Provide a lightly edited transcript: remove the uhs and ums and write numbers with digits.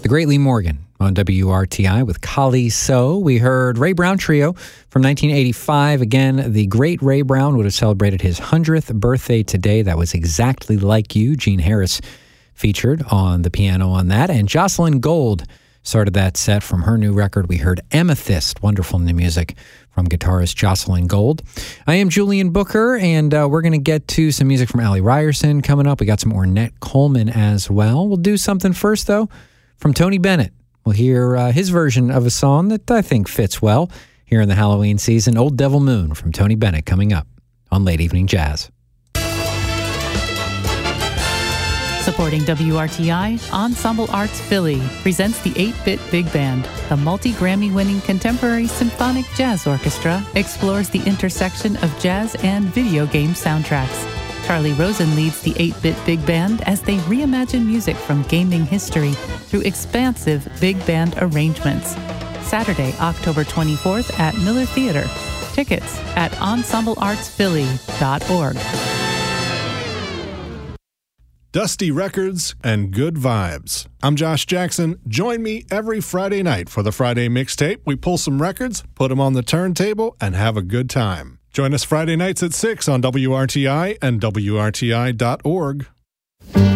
The Great Lee Morgan on WRTI with Kali So. We heard Ray Brown Trio from 1985. Again, the great Ray Brown would have celebrated his 100th birthday today. That was Exactly Like You. Gene Harris featured on the piano on that. And Jocelyn Gold started that set from her new record. We heard Amethyst, wonderful new music from guitarist Jocelyn Gold. I am Julian Booker, and we're going to get to some music from Allie Ryerson coming up. We got some Ornette Coleman as well. We'll do something first, though, from Tony Bennett. We'll hear his version of a song that I think fits well here in the Halloween season, Old Devil Moon from Tony Bennett, coming up on Late Evening Jazz. Supporting WRTI, Ensemble Arts Philly presents the 8-Bit Big Band. The multi-Grammy-winning contemporary symphonic jazz orchestra explores the intersection of jazz and video game soundtracks. Charlie Rosen leads the 8-Bit Big Band as they reimagine music from gaming history through expansive big band arrangements. Saturday, October 24th at Miller Theater. Tickets at ensembleartsphilly.org. Dusty Records and Good Vibes. I'm Josh Jackson. Join me every Friday night for the Friday Mixtape. We pull some records, put them on the turntable, and have a good time. Join us Friday nights at 6 on WRTI and WRTI.org.